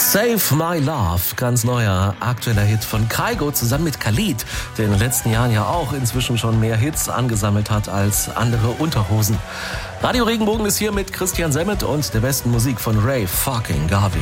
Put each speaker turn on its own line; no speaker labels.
Save My Love, ganz neuer, aktueller Hit von Kygo zusammen mit Khalid, der in den letzten Jahren ja auch inzwischen schon mehr Hits angesammelt hat als andere Unterhosen. Radio Regenbogen ist hier mit Christian Semmet und der besten Musik von Ray fucking Garvey.